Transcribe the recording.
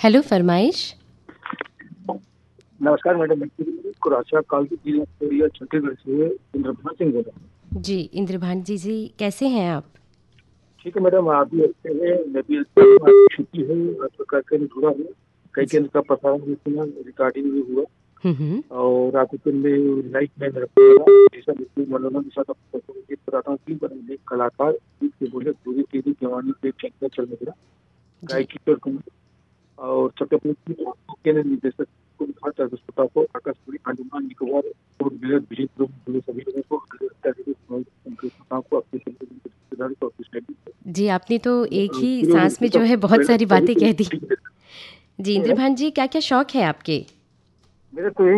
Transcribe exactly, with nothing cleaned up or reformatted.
Hello फरमाइश। नमस्कार madam, मैं कुराचा कालकी जिला कोरिया छत्तीसगढ़ से इंद्रभान सिंह बोल रहा हूँ। जी इंद्रभान जी जी कैसे हैं आप? ठीक है मैडम, आप भी अच्छे हैं, मैं भी अच्छा हूँ। आपकी छुट्टी है, आपका कार्यक्रम जुड़ा है, कई जी। केंद्र का प्रसारण भी सुना, रिकॉर्डिंग भी हुआ हम्म हम्म। और आपके फिल्म में लाइफ में मेरा पूरा ऐसा बिल्कुल मनोरंजन के साथ आपको गीत बताता हूँ कि बने एक कलाकार गीत के बोले पूरी तेरी जवानी पे चलता चल मेरा जी गायकी पर कुमार और चक्रवर्ती केंद्र निर्देशक को दिखाता है श्रोता को आकाशवाणी अंडमान निकोबार और बिलर विजय ग्रुप सभी लोगों को उनके श्रोताओं को अपने रिश्तेदारों को अपनी स्टैंडिंग जी आपने तो एक ही सांस में किलोमीटर जो है बहुत सारी बातें कह दी। तक जी इंद्रभान जी क्या क्या शौक है आपके? मेरे तो